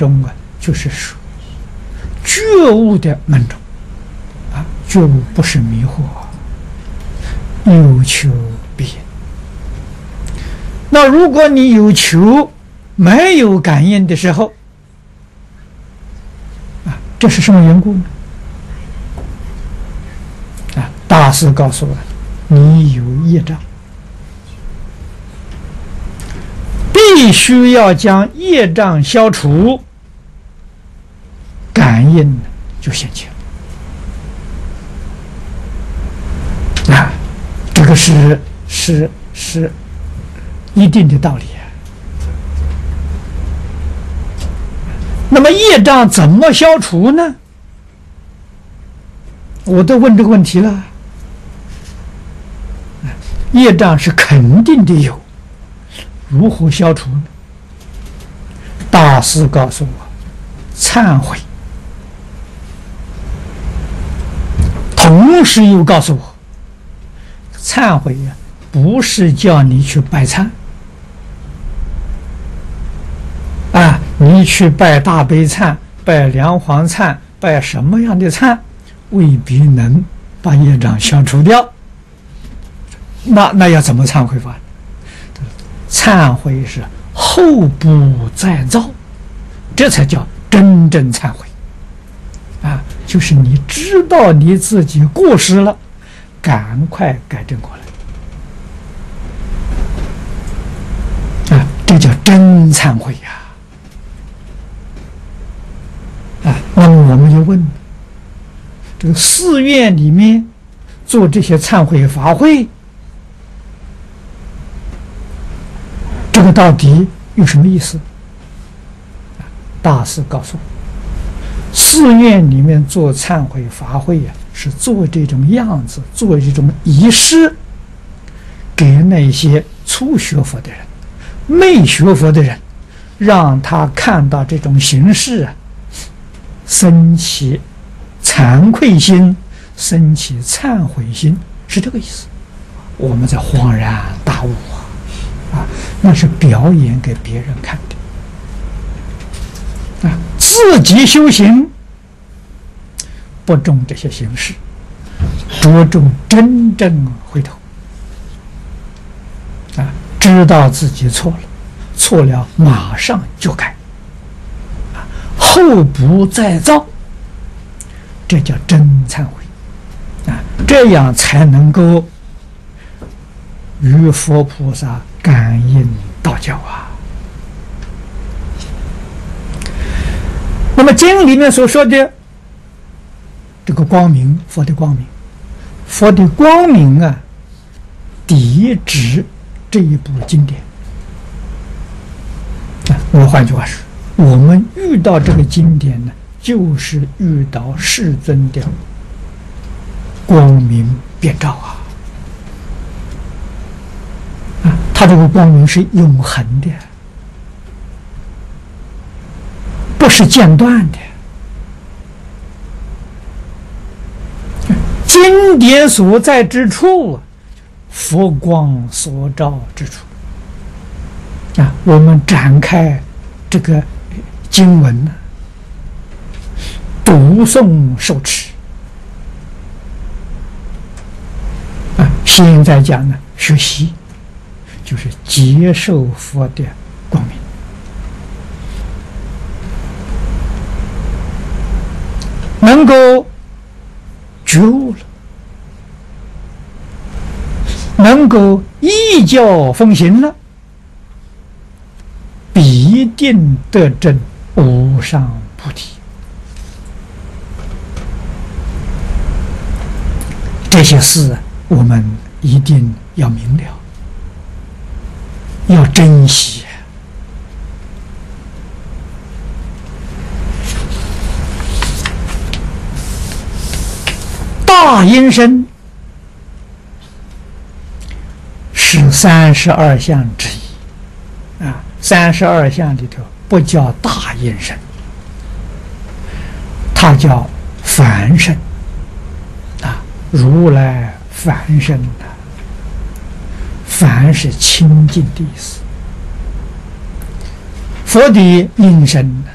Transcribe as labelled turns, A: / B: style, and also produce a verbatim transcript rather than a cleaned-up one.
A: 中啊，就是说觉悟的门中啊，觉悟不是迷惑，有求必应。那如果你有求没有感应的时候啊，这是什么缘故呢？啊，大师告诉我，你有业障，必须要将业障消除，感应就现前啊，这个是是是一定的道理啊。那么业障怎么消除呢？我都问这个问题了。业障是肯定的有，如何消除呢？大师告诉我，忏悔。同时又告诉我，忏悔呀、啊，不是叫你去拜忏啊，你去拜大悲忏、拜梁皇忏、拜什么样的忏，未必能把业障消除掉。那那要怎么忏悔法？忏悔是后不再造，这才叫真正忏悔啊！就是你知道你自己过失了，赶快改正过来啊！这叫真忏悔呀！啊，那么我们就问，这个寺院里面做这些忏悔法会，这个到底有什么意思？大师告诉我，寺院里面做忏悔法会呀、啊，是做这种样子，做这种仪式，给那些初学佛的人、没学佛的人，让他看到这种形式啊，生起惭愧心，生起忏悔心，是这个意思。我们才恍然大悟啊！啊，那是表演给别人看的啊，自己修行不重这些形式，着重真正回头啊，知道自己错了，错了马上就改啊，后不再造，这叫真忏悔啊，这样才能够与佛菩萨感应道交啊。那么经里面所说的这个光明，佛的光明，佛的光明啊，抵指这一部经典啊。我换句话说，我们遇到这个经典呢，就是遇到世尊的光明遍照啊。啊，它这个光明是永恒的，不是间断的。经典所在之处，佛光所照之处啊，我们展开这个经文呢，读诵受持啊，现在讲呢，学习就是接受佛的光明，能够觉悟了，能够依教奉行了，必定得证无上菩提。这些事我们一定要明了，要珍惜。大音声是三十二相之一啊，三十二相里头不叫大音声，它叫凡声啊，如来凡声啊，凡是清净的意思。佛的音声